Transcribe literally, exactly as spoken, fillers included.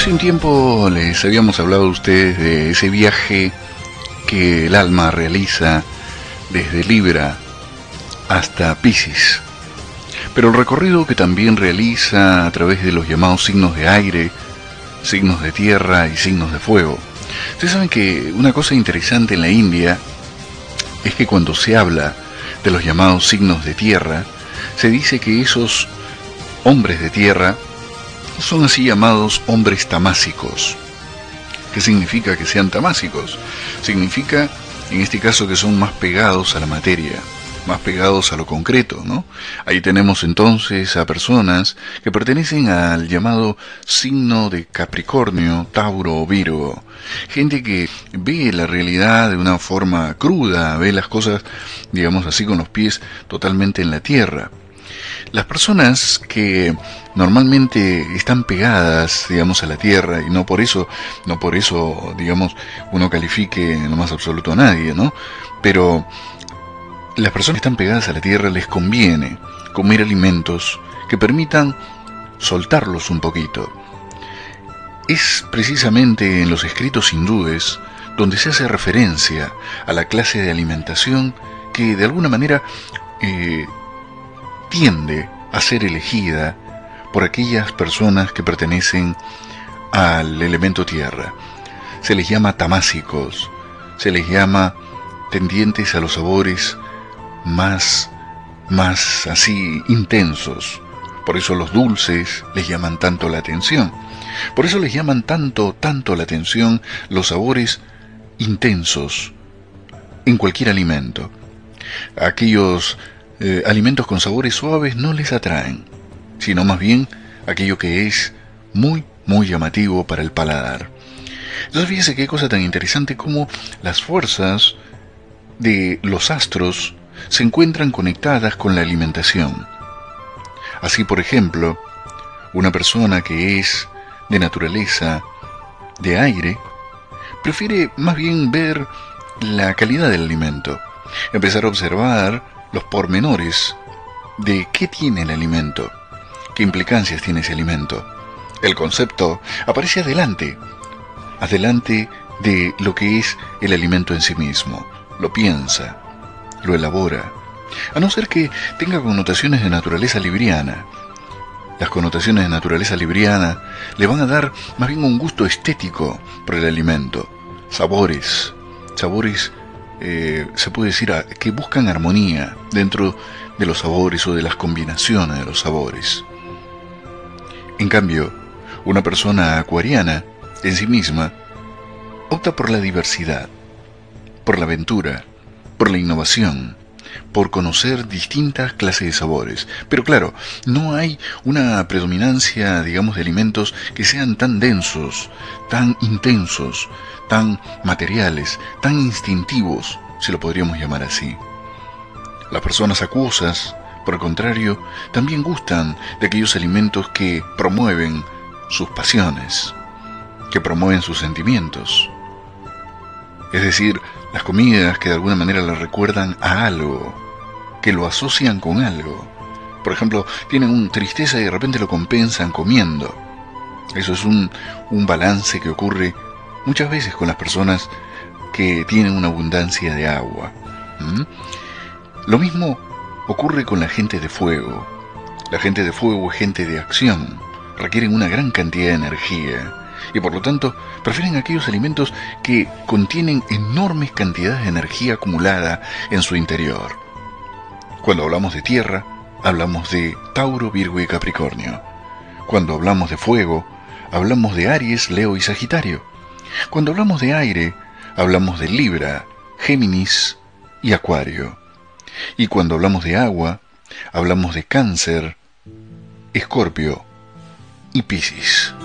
Hace un tiempo les habíamos hablado a ustedes de ese viaje que el alma realiza desde Libra hasta Piscis, pero el recorrido que también realiza a través de los llamados signos de aire, signos de tierra y signos de fuego. Ustedes saben que una cosa interesante en la India es que cuando se habla de los llamados signos de tierra, se dice que esos hombres de tierra son así llamados hombres tamásicos. ¿Qué significa que sean tamásicos? Significa, en este caso, que son más pegados a la materia, más pegados a lo concreto, ¿no? Ahí tenemos entonces a personas que pertenecen al llamado signo de Capricornio, Tauro o Virgo. Gente que ve la realidad de una forma cruda, ve las cosas, digamos así, con los pies totalmente en la tierra. Las personas que normalmente están pegadas, digamos, a la tierra, y no por eso, no por eso, digamos, uno califique en lo más absoluto a nadie, ¿no? Pero las personas que están pegadas a la tierra les conviene comer alimentos que permitan soltarlos un poquito. Es precisamente en los escritos hindúes donde se hace referencia a la clase de alimentación que de alguna manera eh, tiende a ser elegida por aquellas personas que pertenecen al elemento tierra. Se les llama tamásicos, se les llama tendientes a los sabores más, más así intensos. Por eso los dulces les llaman tanto la atención. Por eso les llaman tanto, tanto la atención los sabores intensos en cualquier alimento. Aquellos eh, alimentos con sabores suaves no les atraen, sino más bien aquello que es muy, muy llamativo para el paladar. Entonces fíjese qué cosa tan interesante como las fuerzas de los astros se encuentran conectadas con la alimentación. Así, por ejemplo, una persona que es de naturaleza de aire prefiere más bien ver la calidad del alimento, empezar a observar los pormenores de qué tiene el alimento, qué implicancias tiene ese alimento. El concepto aparece adelante, adelante de lo que es el alimento en sí mismo. Lo piensa, lo elabora, a no ser que tenga connotaciones de naturaleza libriana. Las connotaciones de naturaleza libriana le van a dar más bien un gusto estético por el alimento, sabores, sabores, eh, se puede decir, a, que buscan armonía dentro de los sabores o de las combinaciones de los sabores. En cambio, una persona acuariana, en sí misma, opta por la diversidad, por la aventura, por la innovación, por conocer distintas clases de sabores. Pero claro, no hay una predominancia, digamos, de alimentos que sean tan densos, tan intensos, tan materiales, tan instintivos, si lo podríamos llamar así. Las personas acuosas, por el contrario, también gustan de aquellos alimentos que promueven sus pasiones, que promueven sus sentimientos. Es decir, las comidas que de alguna manera le recuerdan a algo, que lo asocian con algo. Por ejemplo, tienen una tristeza y de repente lo compensan comiendo. Eso es un, un balance que ocurre muchas veces con las personas que tienen una abundancia de agua. ¿Mm? Lo mismo ocurre con la gente de fuego. La gente de fuego es gente de acción, requieren una gran cantidad de energía y por lo tanto prefieren aquellos alimentos que contienen enormes cantidades de energía acumulada en su interior. Cuando hablamos de tierra, hablamos de Tauro, Virgo y Capricornio. Cuando hablamos de fuego, hablamos de Aries, Leo y Sagitario. Cuando hablamos de aire, hablamos de Libra, Géminis y Acuario. Y cuando hablamos de agua, hablamos de Cáncer, Escorpio y Piscis.